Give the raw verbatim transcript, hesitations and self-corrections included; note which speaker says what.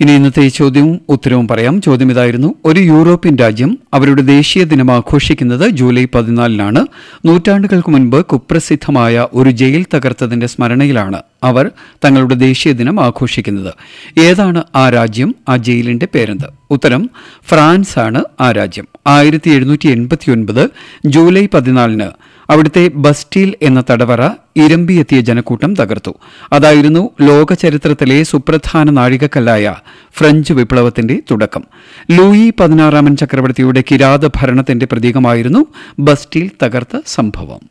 Speaker 1: ഇനി ഇന്നത്തെ ചോദ്യവും ഉത്തരവും പറയാം. ചോദ്യം ഇതായിരുന്നു: ഒരു യൂറോപ്യൻ രാജ്യം അവരുടെ ദേശീയ ദിനം ആഘോഷിക്കുന്നത് ജൂലൈ പതിനാലിനാണ്. നൂറ്റാണ്ടുകൾക്ക് മുൻപ് കുപ്രസിദ്ധമായ ഒരു ജയിൽ തകർത്തതിന്റെ സ്മരണയിലാണ് അവർ തങ്ങളുടെ ദേശീയ ദിനം ആഘോഷിക്കുന്നത്. ഏതാണ് ആ രാജ്യം? ആ ജയിലിന്റെ പേരെന്ത്? ഉത്തരം ഫ്രാൻസ് ആണ് ആ രാജ്യം. ആയിരത്തി എഴുന്നൂറ്റി എൺപത്തി ഒൻപത് ജൂലൈ പതിനാലിന് അവിടുത്തെ ബസ്റ്റീൽ എന്ന തടവറ ഇരമ്പിയെത്തിയ ജനക്കൂട്ടം തകർത്തു. അതായിരുന്നു ലോക ചരിത്രത്തിലെ സുപ്രധാന നാഴികക്കല്ലായ ഫ്രഞ്ച് വിപ്ലവത്തിന്റെ തുടക്കം. ലൂയി പതിനാറാമൻ ചക്രവർത്തിയുടെ കിരാത ഭരണത്തിന്റെ പ്രതീകമായിരുന്നു ബസ്റ്റീൽ തകർത്ത സംഭവം.